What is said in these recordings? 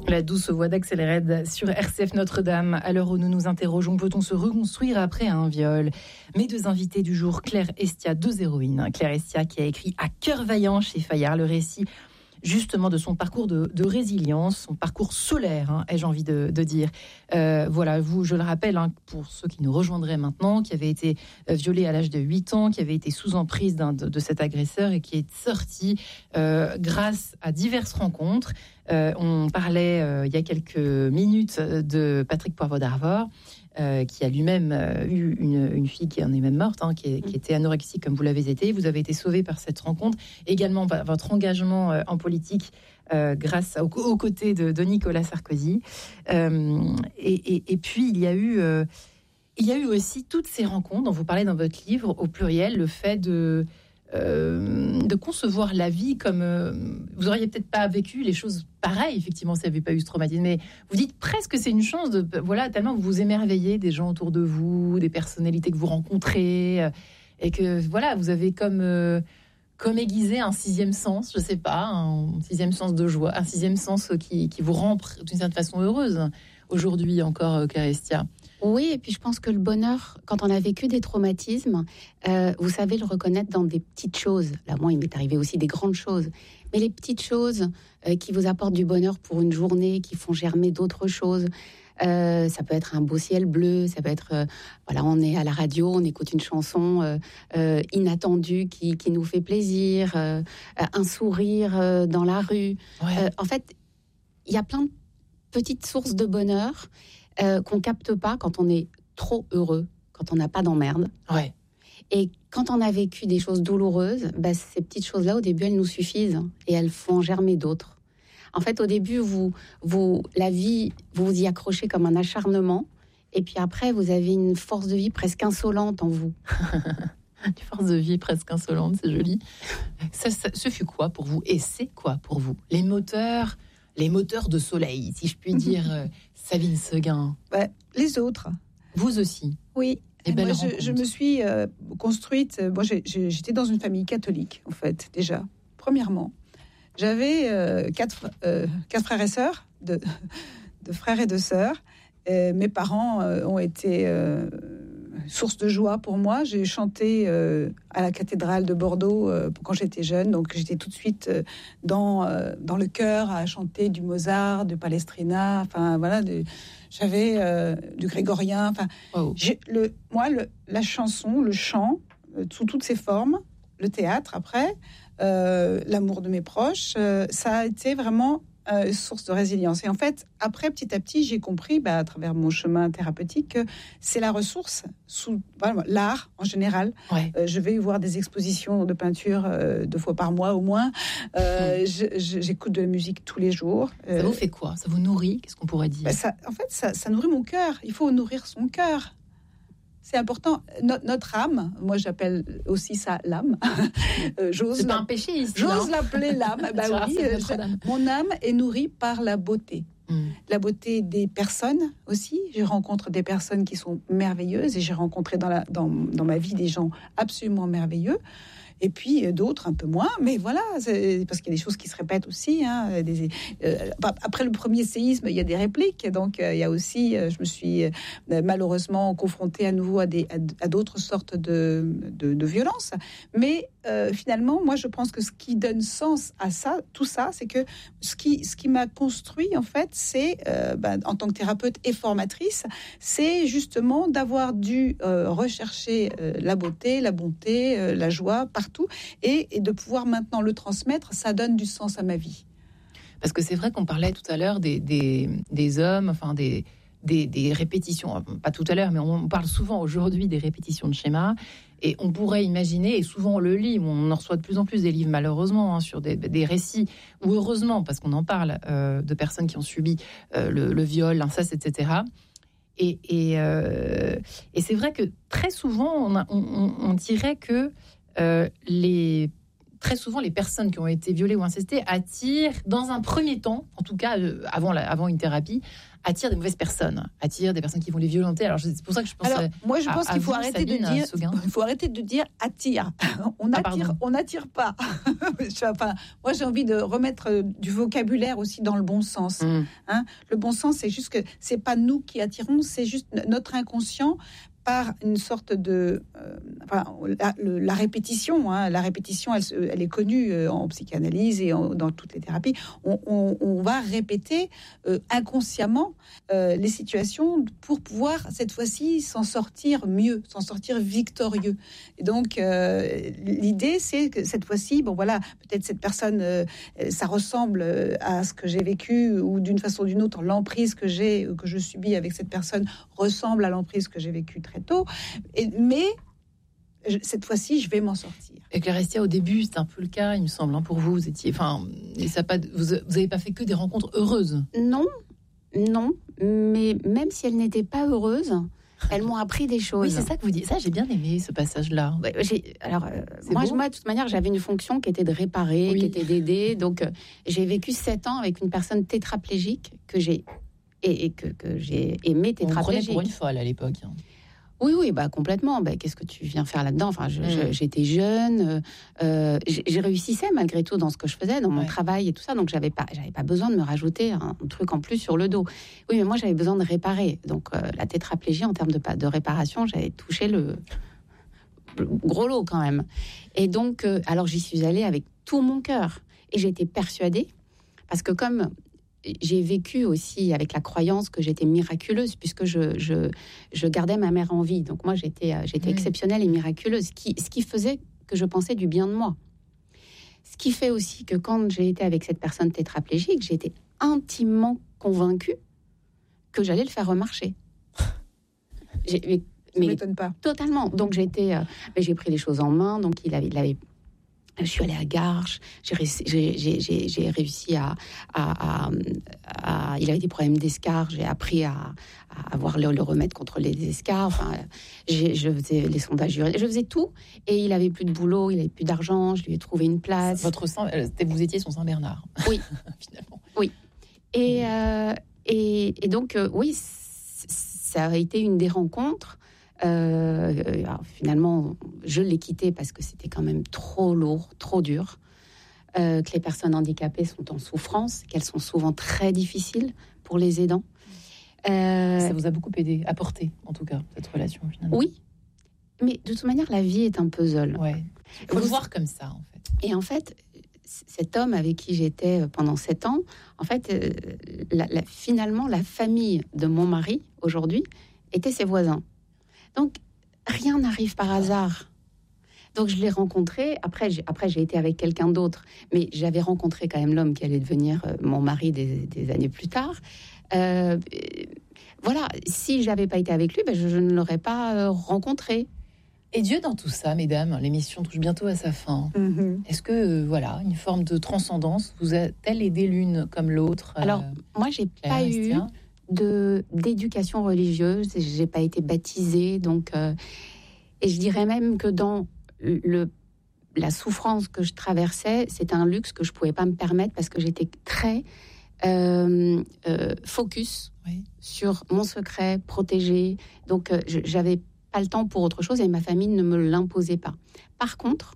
La douce voix d'Axel Red sur RCF Notre-Dame. À l'heure où nous nous interrogeons, peut-on se reconstruire après un viol ? Mes deux invités du jour, Claire Estia, deux héroïnes. Claire Estia qui a écrit À cœur vaillant chez Fayard le récit justement de son parcours de résilience, son parcours solaire, ai-je envie de dire. Voilà, vous, je le rappelle, pour ceux qui nous rejoindraient maintenant, qui avait été violée à l'âge de 8 ans, qui avait été sous emprise de cet agresseur et qui est sorti grâce à diverses rencontres. On parlait il y a quelques minutes de Patrick Poivre d'Arvor, qui a lui-même eu une fille qui en est même morte, qui était anorexique comme vous l'avez été. Vous avez été sauvé par cette rencontre. Également, votre engagement en politique grâce aux côtés de Nicolas Sarkozy. Et puis, il y a eu aussi toutes ces rencontres dont vous parlez dans votre livre, au pluriel, le fait de concevoir la vie comme vous auriez peut-être pas vécu les choses pareilles, effectivement, si vous n'avez pas eu ce traumatisme, mais vous dites presque que c'est une chance tellement vous vous émerveillez des gens autour de vous, des personnalités que vous rencontrez, et que vous avez comme aiguisé un sixième sens, je sais pas, un sixième sens de joie, un sixième sens qui vous rend d'une certaine façon heureuse aujourd'hui encore, Claire Estia. Oui, et puis je pense que le bonheur, quand on a vécu des traumatismes, vous savez le reconnaître dans des petites choses. Là, moi, il m'est arrivé aussi des grandes choses. Mais les petites choses qui vous apportent du bonheur pour une journée, qui font germer d'autres choses. Ça peut être un beau ciel bleu, ça peut être... on est à la radio, on écoute une chanson inattendue qui nous fait plaisir, un sourire dans la rue. Ouais. En fait, il y a plein de petites sources de bonheur qu'on capte pas quand on est trop heureux, quand on n'a pas d'emmerde. Ouais. Et quand on a vécu des choses douloureuses, ces petites choses-là, au début, elles nous suffisent et elles font germer d'autres. En fait, au début, la vie, vous vous y accrochez comme un acharnement, et puis après, vous avez une force de vie presque insolente en vous. Une force de vie presque insolente, c'est joli. Ce fut quoi pour vous ? Et c'est quoi pour vous ? Les moteurs de soleil, si je puis dire, Sabine Seguin. Les autres. Vous aussi. Oui. Moi, je me suis construite. Moi, j'étais dans une famille catholique, en fait, déjà. Premièrement, j'avais 4 frères et sœurs, de frères et de sœurs. Mes parents ont été source de joie pour moi. J'ai chanté à la cathédrale de Bordeaux quand j'étais jeune, donc j'étais tout de suite dans le chœur à chanter du Mozart, de Palestrina, j'avais du grégorien. La chanson, le chant, sous toutes ses formes, le théâtre après, l'amour de mes proches, ça a été vraiment source de résilience. Et en fait, après, petit à petit, j'ai compris, à travers mon chemin thérapeutique, que c'est la ressource, l'art en général. Ouais. Je vais voir des expositions de peinture 2 fois par mois au moins. J'écoute de la musique tous les jours. Ça vous fait quoi ? Ça vous nourrit ? Qu'est-ce qu'on pourrait dire ? Ça nourrit mon cœur. Il faut nourrir son cœur. C'est important. Notre âme, moi j'appelle aussi ça l'âme. C'est pas un péché ici. J'ose l'appeler l'âme. Mon âme est nourrie par la beauté. La beauté des personnes aussi. Je rencontre des personnes qui sont merveilleuses et j'ai rencontré dans ma vie des gens absolument merveilleux. Et puis d'autres un peu moins, mais voilà, parce qu'il y a des choses qui se répètent aussi. Après le premier séisme, il y a des répliques, donc il y a aussi, je me suis malheureusement confrontée à nouveau à d'autres sortes de violences. Mais finalement, moi, je pense que ce qui donne sens à tout ça, c'est que ce qui m'a construit, en fait, c'est, en tant que thérapeute et formatrice, c'est justement d'avoir dû rechercher la beauté, la bonté, la joie partout, et de pouvoir maintenant le transmettre. Ça donne du sens à ma vie. Parce que c'est vrai qu'on parlait tout à l'heure des hommes, des répétitions, pas tout à l'heure, mais on parle souvent aujourd'hui des répétitions de schémas, et on pourrait imaginer, et souvent on le lit, on en reçoit de plus en plus des livres malheureusement, sur des récits, ou heureusement, parce qu'on en parle, de personnes qui ont subi le viol, l'inceste, etc. Et c'est vrai que très souvent, on dirait que les très souvent, les personnes qui ont été violées ou incestées attirent, dans un premier temps, en tout cas avant une thérapie, attirent des mauvaises personnes, attirent des personnes qui vont les violenter. Alors c'est pour ça que je pense. Alors, moi, je pense qu'il faut arrêter de dire. Il faut arrêter de dire attire. On n'attire pas. Enfin, moi, j'ai envie de remettre du vocabulaire aussi dans le bon sens. Le bon sens, c'est juste que c'est pas nous qui attirons, c'est juste notre inconscient. Par une sorte de... la répétition, la répétition, elle est connue en psychanalyse et dans toutes les thérapies. On va répéter inconsciemment les situations pour pouvoir, cette fois-ci, s'en sortir mieux, s'en sortir victorieux. Et donc, l'idée, c'est que cette fois-ci, peut-être cette personne, ça ressemble à ce que j'ai vécu, ou d'une façon ou d'une autre, l'emprise que je subis avec cette personne ressemble à l'emprise que j'ai vécue très tôt, mais cette fois-ci, je vais m'en sortir. Et Claire Estia, au début, c'était un peu le cas, il me semble, pour vous. Vous étiez, vous n'avez pas fait que des rencontres heureuses. Non, mais même si elles n'étaient pas heureuses, elles m'ont appris des choses. Oui, c'est ça que vous dites. Ça, j'ai bien aimé ce passage-là. Moi, de toute manière, j'avais une fonction qui était de réparer, qui était d'aider. Donc, j'ai vécu 7 ans avec une personne tétraplégique que j'ai aimé tétraplégique. On me prenait pour une folle à l'époque. Oui, complètement. Qu'est-ce que tu viens faire là-dedans ? Enfin, j'étais jeune, j'ai réussissais malgré tout dans ce que je faisais, dans mon travail et tout ça. Donc, j'avais pas besoin de me rajouter un truc en plus sur le dos. Oui, mais moi, j'avais besoin de réparer. Donc, la tétraplégie, en termes de réparation, j'avais touché le gros lot quand même. Et donc, alors, j'y suis allée avec tout mon cœur. Et j'étais persuadée, parce que comme... j'ai vécu aussi avec la croyance que j'étais miraculeuse, puisque je gardais ma mère en vie. Donc moi, j'étais exceptionnelle et miraculeuse, ce qui faisait que je pensais du bien de moi. Ce qui fait aussi que quand j'ai été avec cette personne tétraplégique, j'étais intimement convaincue que j'allais le faire remarcher. Ça ne m'étonne pas. Totalement. Donc j'ai pris les choses en main. Donc il avait je suis allée à Garches, j'ai réussi à il avait des problèmes d'escarres, j'ai appris à avoir le remède contre les escarres. Enfin, je faisais les sondages urinaires, je faisais tout. Et il avait plus de boulot, il avait plus d'argent, je lui ai trouvé une place. Vous étiez son Saint-Bernard. Oui, finalement. Oui. Et donc, oui, ça a été une des rencontres. Alors, finalement, je l'ai quitté parce que c'était quand même trop lourd, trop dur, que les personnes handicapées sont en souffrance, qu'elles sont souvent très difficiles pour les aidants. Ça vous a beaucoup aidé, apporté en tout cas, cette relation finalement. Oui, mais de toute manière, la vie est un puzzle. Ouais. Il faut le voir comme ça en fait. Et en fait, cet homme avec qui j'étais pendant 7 ans, en fait, finalement, la famille de mon mari aujourd'hui était ses voisins. Donc, rien n'arrive par hasard. Donc, je l'ai rencontré. Après, j'ai été avec quelqu'un d'autre. Mais j'avais rencontré quand même l'homme qui allait devenir mon mari des années plus tard. Voilà, si je n'avais pas été avec lui, je ne l'aurais pas rencontré. Et Dieu dans tout ça, mesdames, l'émission touche bientôt à sa fin. Est-ce que, une forme de transcendance vous a-t-elle aidé l'une comme l'autre Alors, moi, j'ai pas eu d'éducation religieuse, j'ai pas été baptisée, donc et je dirais même que dans la souffrance que je traversais, c'était un luxe que je pouvais pas me permettre parce que j'étais très focus sur mon secret, protégé, donc j'avais pas le temps pour autre chose et ma famille ne me l'imposait pas. Par contre,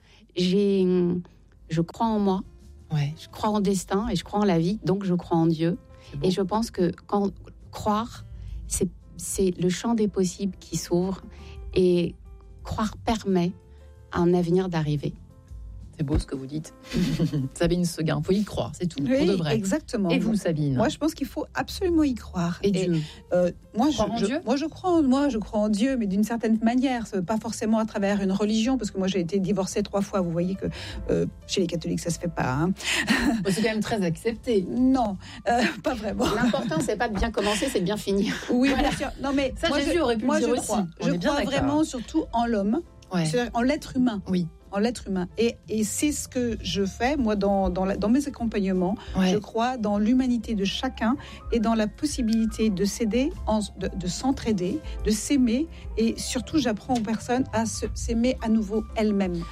je crois en moi, je crois en destin et je crois en la vie, donc je crois en Dieu. Et je pense que croire, c'est le champ des possibles qui s'ouvre et croire permet à un avenir d'arriver. C'est beau ce que vous dites. Sabine Seguin, il faut y croire, c'est tout, pour de vrai. Exactement. Et vous, Sabine ? Moi, je pense qu'il faut absolument y croire. Et Dieu ? Moi, je crois en Dieu, mais d'une certaine manière, pas forcément à travers une religion, parce que moi, j'ai été divorcée 3 fois. Vous voyez que chez les catholiques, ça se fait pas. Hein. C'est quand même très accepté. Non, pas vraiment. L'important, c'est pas de bien commencer, c'est de bien finir. Oui, bien sûr. Non, mais ça, Jésus aurait pu le dire aussi. Je crois vraiment surtout en l'homme, c'est-à-dire en l'être humain. Oui. En l'être humain. Et c'est ce que je fais, moi, dans mes accompagnements. Je crois dans l'humanité de chacun et dans la possibilité de s'aider, de s'entraider, de s'aimer. Et surtout, j'apprends aux personnes à s'aimer à nouveau elles-mêmes.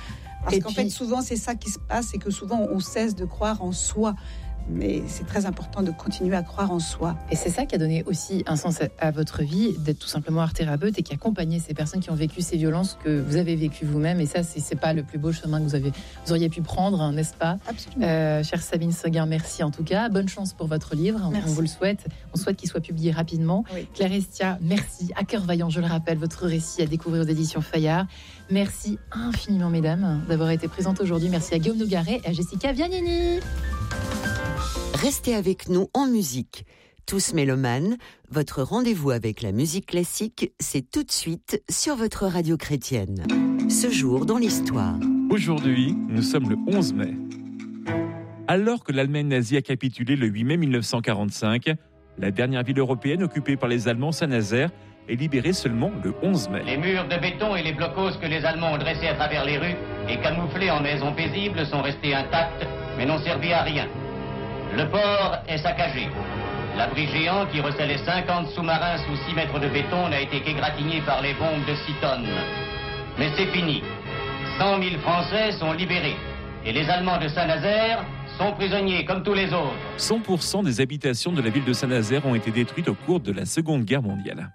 Parce qu'en fait, souvent, c'est ça qui se passe, c'est que souvent, on cesse de croire en soi. Mais c'est très important de continuer à croire en soi. Et c'est ça qui a donné aussi un sens à votre vie, d'être tout simplement art-thérapeute et qui accompagnait ces personnes qui ont vécu ces violences que vous avez vécues vous-même. Et ça, c'est pas le plus beau chemin que vous auriez pu prendre, n'est-ce pas ? Absolument. Chère Sabine Seguin, merci en tout cas. Bonne chance pour votre livre. Merci. On vous le souhaite. On souhaite qu'il soit publié rapidement. Oui. Claire Estia, merci. À cœur vaillant, je le rappelle, votre récit à découvrir aux éditions Fayard. Merci infiniment, mesdames, d'avoir été présentes aujourd'hui. Merci à Guillaume Nogaret et à Jessica Vianini. Restez avec nous en musique. Tous mélomanes, votre rendez-vous avec la musique classique, c'est tout de suite sur votre radio chrétienne. Ce jour dans l'histoire. Aujourd'hui, nous sommes le 11 mai. Alors que l'Allemagne nazie a capitulé le 8 mai 1945, la dernière ville européenne occupée par les Allemands, Saint-Nazaire, est libérée seulement le 11 mai. Les murs de béton et les blocos que les Allemands ont dressés à travers les rues et camouflés en maisons paisibles sont restés intacts, mais n'ont servi à rien. Le port est saccagé. L'abri géant qui recelait 50 sous-marins sous 6 mètres de béton n'a été qu'égratigné par les bombes de 6 tonnes. Mais c'est fini. 100 000 Français sont libérés. Et les Allemands de Saint-Nazaire sont prisonniers comme tous les autres. 100% des habitations de la ville de Saint-Nazaire ont été détruites au cours de la Seconde Guerre mondiale.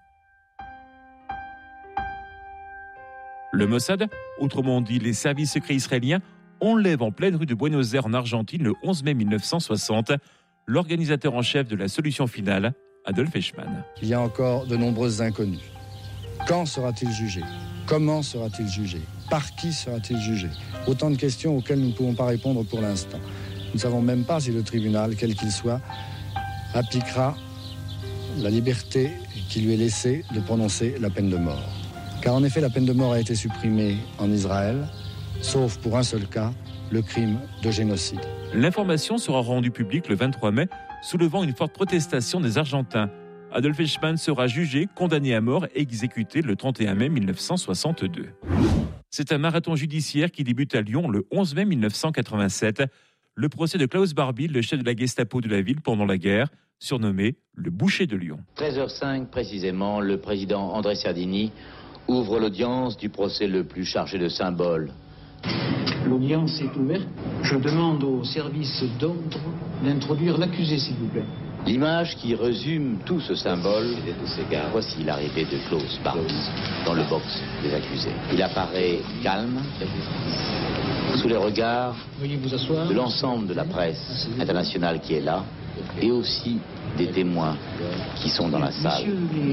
Le Mossad, autrement dit les services secrets israéliens, enlève en pleine rue de Buenos Aires en Argentine le 11 mai 1960 l'organisateur en chef de la solution finale, Adolf Eichmann. Il y a encore de nombreuses inconnues. Quand sera-t-il jugé ? Comment sera-t-il jugé ? Par qui sera-t-il jugé ? Autant de questions auxquelles nous ne pouvons pas répondre pour l'instant. Nous ne savons même pas si le tribunal, quel qu'il soit, appliquera la liberté qui lui est laissée de prononcer la peine de mort. Car en effet, la peine de mort a été supprimée en Israël, sauf pour un seul cas, le crime de génocide. L'information sera rendue publique le 23 mai, soulevant une forte protestation des Argentins. Adolf Eichmann sera jugé, condamné à mort et exécuté le 31 mai 1962. C'est un marathon judiciaire qui débute à Lyon le 11 mai 1987. Le procès de Klaus Barbie, le chef de la Gestapo de la ville pendant la guerre, surnommé le boucher de Lyon. 13h05 précisément, le président André Sardini ouvre l'audience du procès le plus chargé de symboles. L'audience est ouverte. Je demande au service d'ordre d'introduire l'accusé, s'il vous plaît. L'image qui résume tout ce symbole, voici l'arrivée de Klaus Barbie dans le box des accusés. Il apparaît calme, sous les regards de l'ensemble de la presse internationale qui est là, et aussi des témoins qui sont dans la salle.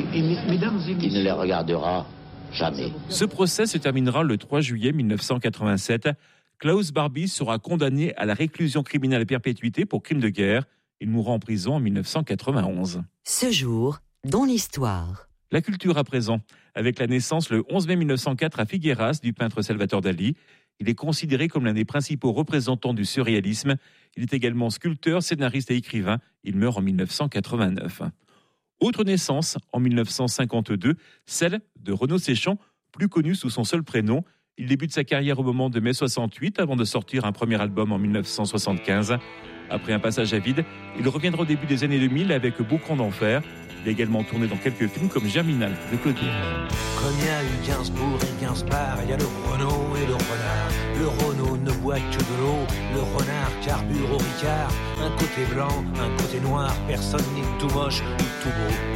Il ne les regardera jamais. Ce procès se terminera le 3 juillet 1987. Klaus Barbie sera condamné à la réclusion criminelle à perpétuité pour crime de guerre. Il mourra en prison en 1991. Ce jour, dans l'histoire. La culture à présent, avec la naissance le 11 mai 1904 à Figueras du peintre Salvador Dali. Il est considéré comme l'un des principaux représentants du surréalisme. Il est également sculpteur, scénariste et écrivain. Il meurt en 1989. Autre naissance, en 1952, celle de Renaud Séchant, plus connu sous son seul prénom. Il débute sa carrière au moment de mai 68 avant de sortir un premier album en 1975. Après un passage à vide, il reviendra au début des années 2000 avec Boucran d'enfer. Il a également tourné dans quelques films comme Germinal de Claude Berry. Comme il y a eu Gainsbourg et Gainsbar, il y a le Renault et le Renard. Le Renault ne boit que de l'eau, le renard carbure au Ricard. Un côté blanc, un côté noir, personne n'est tout moche ni tout beau.